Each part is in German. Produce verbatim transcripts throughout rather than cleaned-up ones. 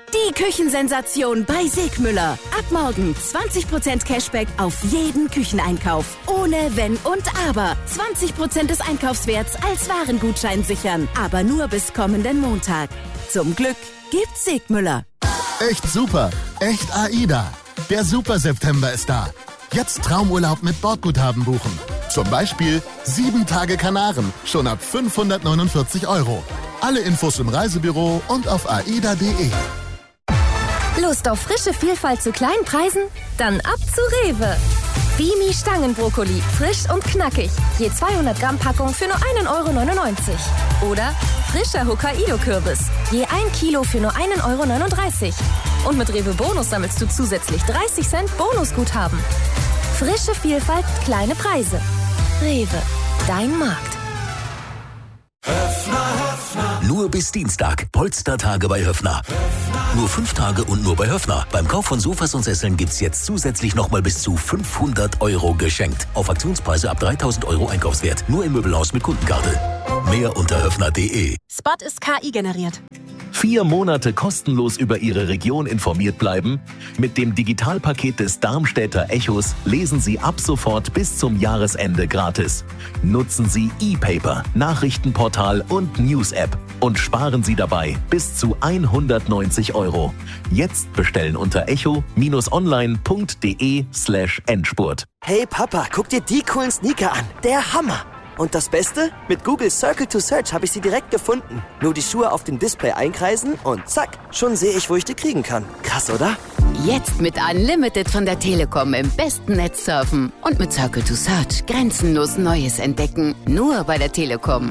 Die Küchensensation bei Segmüller. Ab morgen zwanzig Prozent Cashback auf jeden Kücheneinkauf. Ohne Wenn und Aber. zwanzig Prozent des Einkaufswerts als Warengutschein sichern. Aber nur bis kommenden Montag. Zum Glück gibt's Segmüller. Echt super. Echt AIDA. Der Super September ist da. Jetzt Traumurlaub mit Bordguthaben buchen. Zum Beispiel sieben Tage Kanaren. Schon ab fünfhundertneunundvierzig Euro. Alle Infos im Reisebüro und auf aida punkt de. Lust auf frische Vielfalt zu kleinen Preisen? Dann ab zu Rewe. Bimi Stangenbrokkoli, frisch und knackig. Je zweihundert Gramm Packung für nur ein Euro neunundneunzig. Oder frischer Hokkaido-Kürbis. Je ein Kilo für nur ein Euro neununddreißig. Und mit Rewe Bonus sammelst du zusätzlich dreißig Cent Bonusguthaben. Frische Vielfalt, kleine Preise. Rewe, dein Markt. Höffner, Höffner. Nur bis Dienstag. Polstertage bei Höffner. Höffner. Nur fünf Tage und nur bei Höffner. Beim Kauf von Sofas und Sesseln gibt's jetzt zusätzlich nochmal bis zu fünfhundert Euro geschenkt. Auf Aktionspreise ab dreitausend Euro Einkaufswert. Nur im Möbelhaus mit Kundenkarte. Mehr unter höffner punkt de. Spot ist K I generiert. Vier Monate kostenlos über Ihre Region informiert bleiben? Mit dem Digitalpaket des Darmstädter Echos lesen Sie ab sofort bis zum Jahresende gratis. Nutzen Sie E-Paper, Nachrichtenportal und News-App und sparen Sie dabei bis zu hundertneunzig Euro. Jetzt bestellen unter echo-online punkt de slash Endspurt. Hey Papa, guck dir die coolen Sneaker an. Der Hammer! Und das Beste? Mit Google Circle to Search habe ich sie direkt gefunden. Nur die Schuhe auf dem Display einkreisen und zack, schon sehe ich, wo ich die kriegen kann. Krass, oder? Jetzt mit Unlimited von der Telekom im besten Netz surfen. Und mit Circle to Search grenzenlos Neues entdecken. Nur bei der Telekom.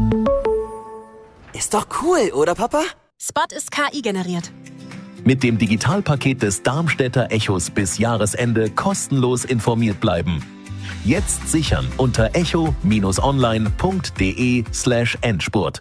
Ist doch cool, oder Papa? Spot ist K I generiert. Mit dem Digitalpaket des Darmstädter Echos bis Jahresende kostenlos informiert bleiben. Jetzt sichern unter echo-online punkt de slash Endspurt.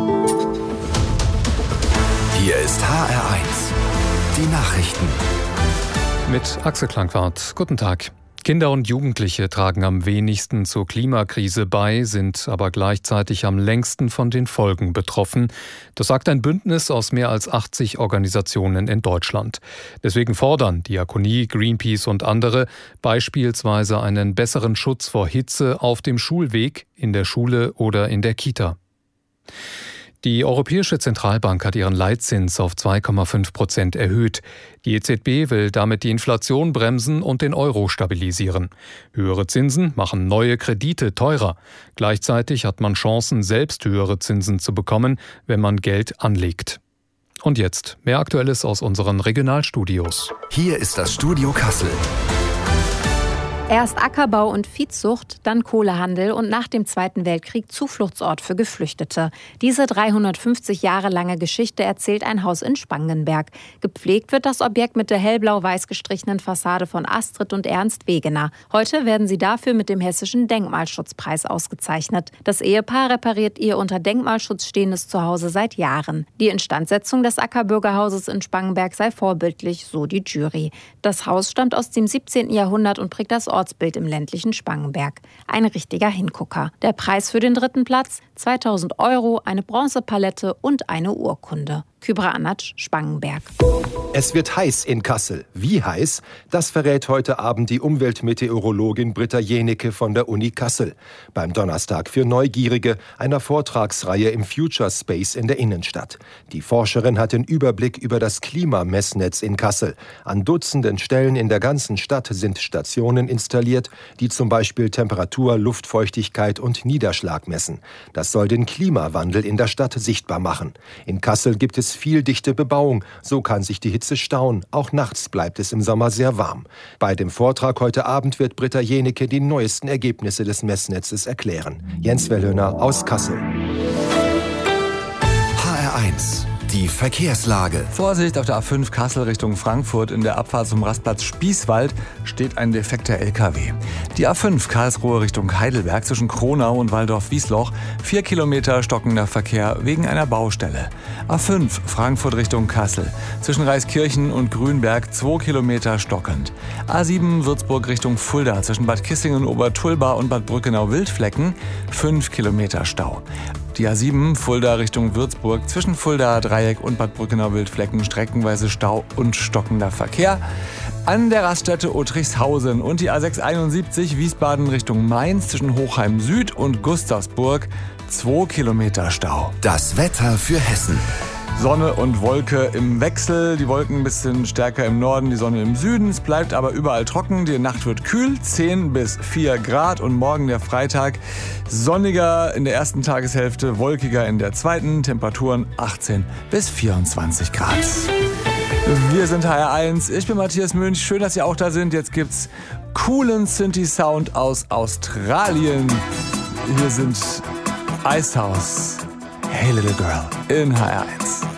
Hier ist H R eins. Die Nachrichten. Mit Axel Klangwart. Guten Tag. Kinder und Jugendliche tragen am wenigsten zur Klimakrise bei, sind aber gleichzeitig am längsten von den Folgen betroffen. Das sagt ein Bündnis aus mehr als achtzig Organisationen in Deutschland. Deswegen fordern Diakonie, Greenpeace und andere beispielsweise einen besseren Schutz vor Hitze auf dem Schulweg, in der Schule oder in der Kita. Die Europäische Zentralbank hat ihren Leitzins auf zwei Komma fünf Prozent erhöht. Die E Z B will damit die Inflation bremsen und den Euro stabilisieren. Höhere Zinsen machen neue Kredite teurer. Gleichzeitig hat man Chancen, selbst höhere Zinsen zu bekommen, wenn man Geld anlegt. Und jetzt mehr Aktuelles aus unseren Regionalstudios. Hier ist das Studio Kassel. Erst Ackerbau und Viehzucht, dann Kohlehandel und nach dem Zweiten Weltkrieg Zufluchtsort für Geflüchtete. Diese dreihundertfünfzig Jahre lange Geschichte erzählt ein Haus in Spangenberg. Gepflegt wird das Objekt mit der hellblau-weiß gestrichenen Fassade von Astrid und Ernst Wegener. Heute werden sie dafür mit dem Hessischen Denkmalschutzpreis ausgezeichnet. Das Ehepaar repariert ihr unter Denkmalschutz stehendes Zuhause seit Jahren. Die Instandsetzung des Ackerbürgerhauses in Spangenberg sei vorbildlich, so die Jury. Das Haus stammt aus dem siebzehnten Jahrhundert und prägt das Ortsbild im ländlichen Spangenberg. Ein richtiger Hingucker. Der Preis für den dritten Platz? zweitausend Euro, eine Bronzepalette und eine Urkunde. Kybra Anatsch, Spangenberg. Es wird heiß in Kassel. Wie heiß? Das verrät heute Abend die Umweltmeteorologin Britta Jenecke von der Uni Kassel. Beim Donnerstag für Neugierige, einer Vortragsreihe im Future Space in der Innenstadt. Die Forscherin hat den Überblick über das Klimamessnetz in Kassel. An Dutzenden Stellen in der ganzen Stadt sind Stationen installiert, die zum Beispiel Temperatur, Luftfeuchtigkeit und Niederschlag messen. Das soll den Klimawandel in der Stadt sichtbar machen. In Kassel gibt es viel dichte Bebauung, so kann sich die Hitze stauen. Auch nachts bleibt es im Sommer sehr warm. Bei dem Vortrag heute Abend wird Britta Jenecke die neuesten Ergebnisse des Messnetzes erklären. Jens Wellhöhner aus Kassel. H R eins. Die Verkehrslage. Vorsicht, auf der A fünf Kassel Richtung Frankfurt in der Abfahrt zum Rastplatz Spießwald steht ein defekter L K W. Die A fünf Karlsruhe Richtung Heidelberg zwischen Kronau und Waldorf-Wiesloch. Vier Kilometer stockender Verkehr wegen einer Baustelle. A fünf Frankfurt Richtung Kassel zwischen Reiskirchen und Grünberg zwei Kilometer stockend. A sieben Würzburg Richtung Fulda zwischen Bad Kissingen, Obertulba und Bad Brückenau-Wildflecken. Fünf Kilometer Stau. Die A sieben, Fulda Richtung Würzburg, zwischen Fulda Dreieck und Bad Brückener Wildflecken streckenweise Stau und stockender Verkehr. An der Raststätte Otrichshausen und die A sechshunderteinundsiebzig, Wiesbaden Richtung Mainz, zwischen Hochheim Süd und Gustavsburg, zwei Kilometer Stau. Das Wetter für Hessen. Sonne und Wolke im Wechsel. Die Wolken ein bisschen stärker im Norden, die Sonne im Süden. Es bleibt aber überall trocken. Die Nacht wird kühl, zehn bis vier Grad. Und morgen der Freitag sonniger in der ersten Tageshälfte, wolkiger in der zweiten. Temperaturen achtzehn bis vierundzwanzig Grad. Wir sind H R eins. Ich bin Matthias Münch. Schön, dass Sie auch da sind. Jetzt gibt's coolen Synthi-Sound aus Australien. Hier sind Icehouse. Hey Little Girl in H R eins.